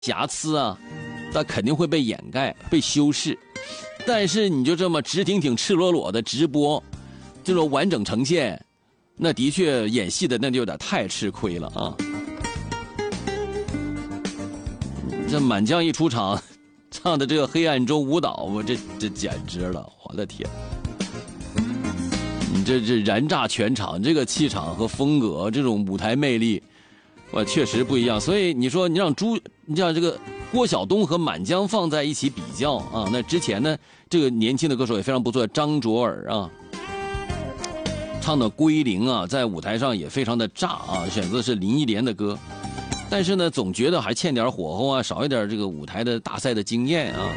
瑕疵啊，那肯定会被掩盖、被修饰。但是你就这么直挺挺、赤裸裸的直播，这种完整呈现，那的确演戏的那就有点太吃亏了啊！这满江一出场，唱的这个黑暗中舞蹈，我这简直了，我的天！你这燃炸全场，这个气场和风格，这种舞台魅力，我确实不一样。所以你说你让这个郭晓东和满江放在一起比较啊，那之前呢，这个年轻的歌手也非常不错，张卓尔啊，唱的《归零》啊，在舞台上也非常的炸啊，选择的是林忆莲的歌，但是呢，总觉得还欠点火候啊，少一点这个舞台的大赛的经验啊。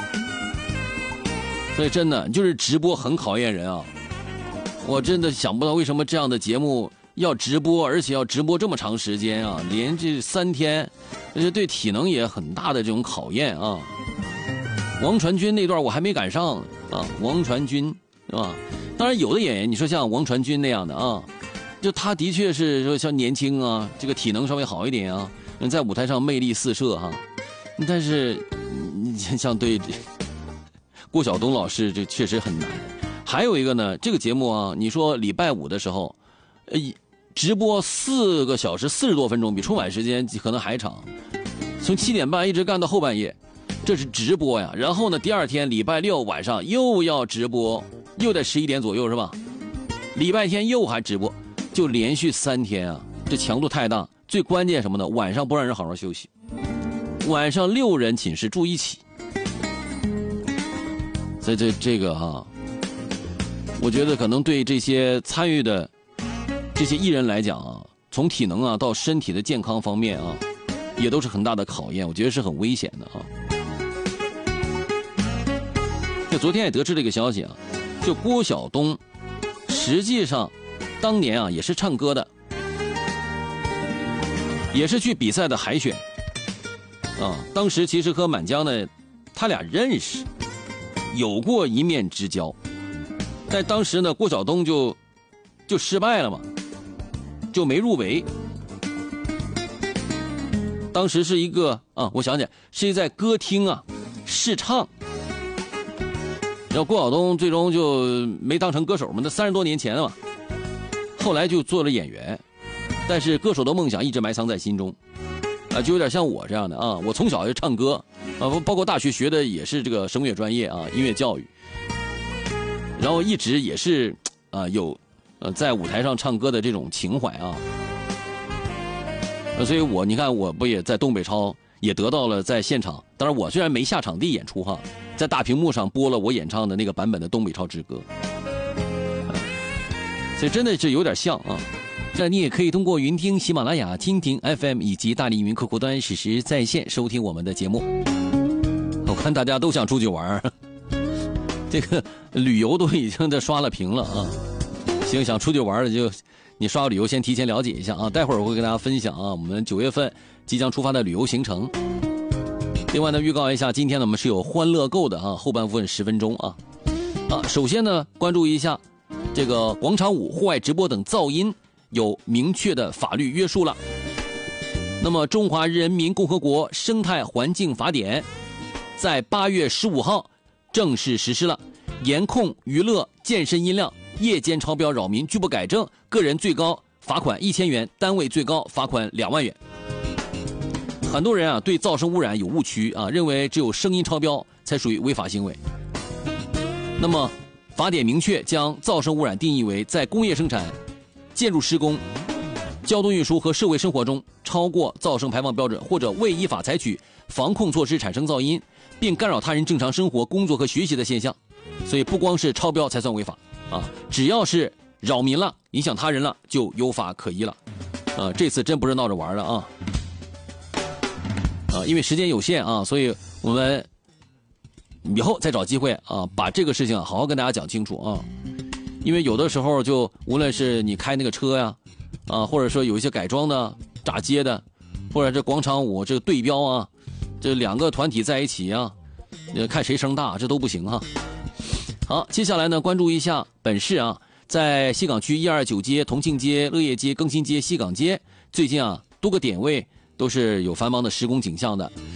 所以真的就是直播很考验人啊，我真的想不到为什么这样的节目要直播，而且要直播这么长时间啊，连这3天，而且对体能也很大的这种考验啊。王传君那段我还没赶上啊，王传君是吧？当然有的演员，你说像王传君那样的啊，就他的确是说像年轻啊，这个体能稍微好一点啊，在舞台上魅力四射哈。但是你像对郭晓东老师，这确实很难。还有一个呢，这个节目啊，你说礼拜五的时候，直播4个小时40多分钟，比春晚时间可能还长，从7点半一直干到后半夜，这是直播呀。然后呢，第二天礼拜6晚上又要直播，又在11点左右是吧？礼拜天又还直播，就连续3天啊，这强度太大。最关键什么呢？晚上不让人好好休息，晚上6人寝室住一起。所以这个哈，我觉得可能对这些参与的这些艺人来讲啊，从体能啊到身体的健康方面啊，也都是很大的考验，我觉得是很危险的啊。就昨天也得知了一个消息啊，就郭晓东实际上当年啊也是唱歌的，也是去比赛的海选啊。当时其实和满江呢，他俩认识，有过一面之交，但当时呢，郭晓东就失败了嘛，就没入围。当时是一个啊，我想起来是在歌厅啊试唱，然后郭晓东最终就没当成歌手嘛，那30多年前了嘛，后来就做了演员，但是歌手的梦想一直埋藏在心中，啊，就有点像我这样的啊，我从小就唱歌啊，包括大学学的也是这个声乐专业啊，音乐教育，然后一直也是啊有在舞台上唱歌的这种情怀啊，所以你看我不也在东北超也得到了在现场，当然我虽然没下场地演出哈，在大屏幕上播了我演唱的那个版本的东北超之歌，所以真的是有点像啊。这你也可以通过云听、喜马拉雅、蜻蜓 FM 以及大力云客户端实时在线收听我们的节目。我看大家都想出去玩，这个旅游都已经在刷了屏了啊。行，想出去玩的就你刷旅游先提前了解一下啊，待会儿我会跟大家分享啊我们9月份即将出发的旅游行程。另外呢，预告一下，今天呢我们是有欢乐购的啊，后半部分10分钟啊。首先呢，关注一下这个广场舞、户外直播等噪音有明确的法律约束了。那么，中华人民共和国生态环境法典在8月15号正式实施了，严控娱乐、健身音量夜间超标扰民拒不改正，个人最高罚款1000元，单位最高罚款2万元。很多人啊对噪声污染有误区啊，认为只有声音超标才属于违法行为。那么，法典明确将噪声污染定义为在工业生产、建筑施工、交通运输和社会生活中超过噪声排放标准，或者未依法采取防控措施产生噪音，并干扰他人正常生活、工作和学习的现象。所以不光是超标才算违法啊，只要是扰民了、影响他人了，就有法可依了。这次真不是闹着玩的啊！因为时间有限啊，所以我们以后再找机会啊，把这个事情好好跟大家讲清楚啊。因为有的时候就无论是你开那个车呀，或者说有一些改装的、炸街的，或者这广场舞这个对标啊，这2个团体在一起啊，看谁声大，这都不行哈。好，接下来呢，关注一下本市啊，在西港区129街、同庆街、乐业街、更新街、西港街，最近啊多个点位都是有繁忙的施工景象的。